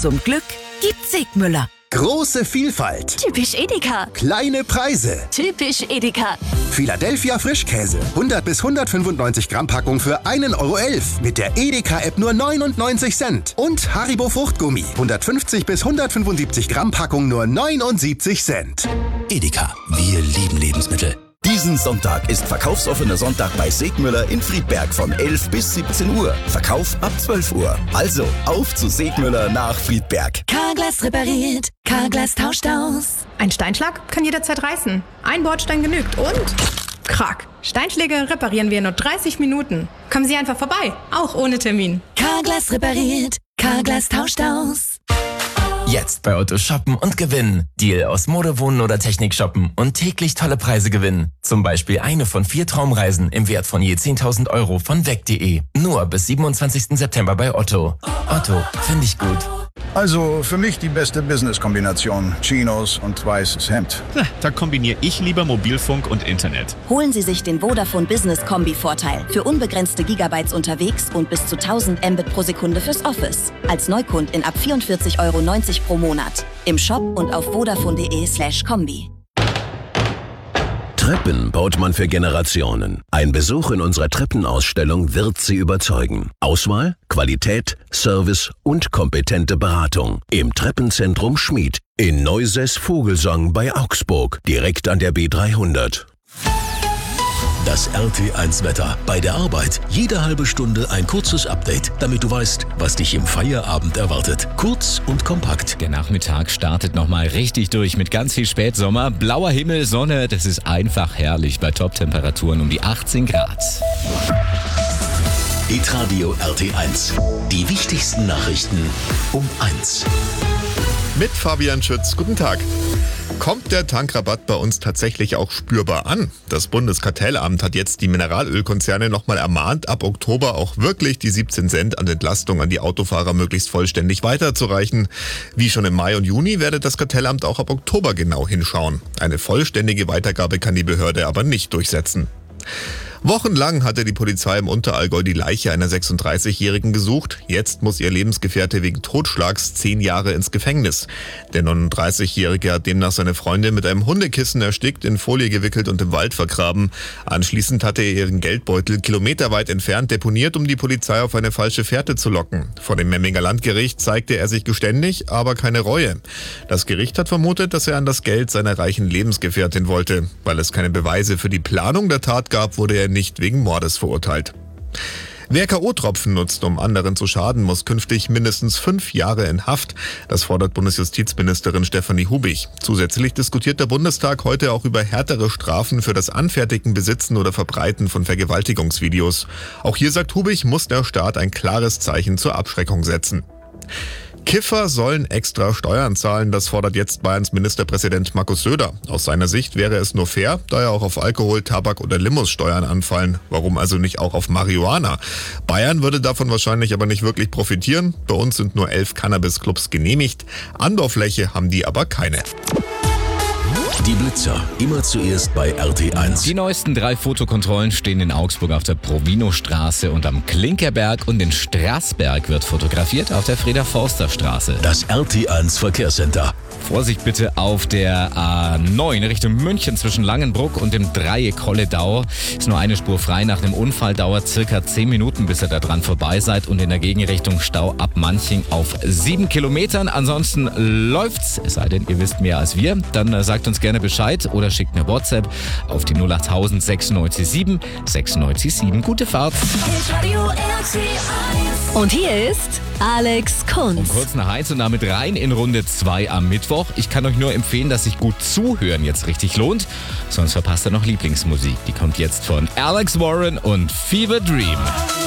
Zum Glück gibt's Sigmüller. Große Vielfalt. Typisch Edeka. Kleine Preise. Typisch Edeka. Philadelphia Frischkäse. 100 bis 195 Gramm Packung für 1,11 € mit der Edeka-App nur 99 Cent. Und Haribo Fruchtgummi. 150 bis 175 Gramm Packung nur 79 Cent. Edeka, wir lieben Lebensmittel. Diesen Sonntag ist verkaufsoffener Sonntag bei Segmüller in Friedberg von 11 bis 17 Uhr. Verkauf ab 12 Uhr. Also auf zu Segmüller nach Friedberg. Carglass repariert, Carglass tauscht aus. Ein Steinschlag kann jederzeit reißen. Ein Bordstein genügt und... Krack. Steinschläge reparieren wir in nur 30 Minuten. Kommen Sie einfach vorbei, auch ohne Termin. Carglass repariert, Carglass tauscht aus. Jetzt bei Otto shoppen und gewinnen. Deal aus Mode, Wohnen oder Technik shoppen und täglich tolle Preise gewinnen. Zum Beispiel eine von 4 Traumreisen im Wert von je 10.000 € von weg.de. Nur bis 27. September bei Otto. Otto, finde ich gut. Also für mich die beste Business-Kombination. Chinos und weißes Hemd. Da kombiniere ich lieber Mobilfunk und Internet. Holen Sie sich den Vodafone Business Kombi-Vorteil. Für unbegrenzte Gigabytes unterwegs und bis zu 1000 Mbit pro Sekunde fürs Office. Als Neukundin ab 44,90 € pro Monat. Im Shop und auf vodafone.de/kombi. Treppen baut man für Generationen. Ein Besuch in unserer Treppenausstellung wird Sie überzeugen. Auswahl, Qualität, Service und kompetente Beratung. Im Treppenzentrum Schmied. In Neusäß-Vogelsang bei Augsburg. Direkt an der B300. Das RT1-Wetter. Bei der Arbeit jede halbe Stunde ein kurzes Update, damit du weißt, was dich im Feierabend erwartet. Kurz und kompakt. Der Nachmittag startet nochmal richtig durch mit ganz viel Spätsommer. Blauer Himmel, Sonne, das ist einfach herrlich bei Top-Temperaturen um die 18 Grad. Hitradio RT1. Die wichtigsten Nachrichten um 1. Mit Fabian Schütz. Guten Tag. Kommt der Tankrabatt bei uns tatsächlich auch spürbar an? Das Bundeskartellamt hat jetzt die Mineralölkonzerne nochmal ermahnt, ab Oktober auch wirklich die 17 Cent an Entlastung an die Autofahrer möglichst vollständig weiterzureichen. Wie schon im Mai und Juni werde das Kartellamt auch ab Oktober genau hinschauen. Eine vollständige Weitergabe kann die Behörde aber nicht durchsetzen. Wochenlang hatte die Polizei im Unterallgäu die Leiche einer 36-Jährigen gesucht. Jetzt muss ihr Lebensgefährte wegen Totschlags 10 Jahre ins Gefängnis. Der 39-Jährige hat demnach seine Freundin mit einem Hundekissen erstickt, in Folie gewickelt und im Wald vergraben. Anschließend hatte er ihren Geldbeutel kilometerweit entfernt deponiert, um die Polizei auf eine falsche Fährte zu locken. Vor dem Memminger Landgericht zeigte er sich geständig, aber keine Reue. Das Gericht hat vermutet, dass er an das Geld seiner reichen Lebensgefährtin wollte. Weil es keine Beweise für die Planung der Tat gab, wurde er nicht wegen Mordes verurteilt. Wer K.O.-Tropfen nutzt, um anderen zu schaden, muss künftig mindestens 5 Jahre in Haft. Das fordert Bundesjustizministerin Stefanie Hubich. Zusätzlich diskutiert der Bundestag heute auch über härtere Strafen für das Anfertigen, Besitzen oder Verbreiten von Vergewaltigungsvideos. Auch hier sagt Hubich, muss der Staat ein klares Zeichen zur Abschreckung setzen. Kiffer sollen extra Steuern zahlen, das fordert jetzt Bayerns Ministerpräsident Markus Söder. Aus seiner Sicht wäre es nur fair, da ja auch auf Alkohol, Tabak oder Limos Steuern anfallen. Warum also nicht auch auf Marihuana? Bayern würde davon wahrscheinlich aber nicht wirklich profitieren. Bei uns sind nur 11 Cannabis-Clubs genehmigt. Anbaufläche haben die aber keine. Die Blitzer, immer zuerst bei RT1. Die neuesten 3 Fotokontrollen stehen in Augsburg auf der Provino-Straße und am Klinkerberg, und in Straßberg wird fotografiert auf der Frieder-Forster-Straße. Das RT1 Verkehrscenter. Vorsicht bitte auf der A9 Richtung München zwischen Langenbruck und dem Dreieck Holledau. Ist nur eine Spur frei. Nach dem Unfall dauert circa 10 Minuten, bis ihr da dran vorbei seid, und in der Gegenrichtung Stau ab Manching auf 7 Kilometern. Ansonsten läuft's, es sei denn, ihr wisst mehr als wir. Dann sagt uns gerne Bescheid oder schickt eine WhatsApp auf die 08000 96 7 96 7. Gute Fahrt. Und hier ist Alex Kunz. Um kurz nach 1 und damit rein in Runde 2 am Mittwoch. Ich kann euch nur empfehlen, dass sich gut zuhören jetzt richtig lohnt. Sonst verpasst ihr noch Lieblingsmusik. Die kommt jetzt von Alex Warren und Fever Dream.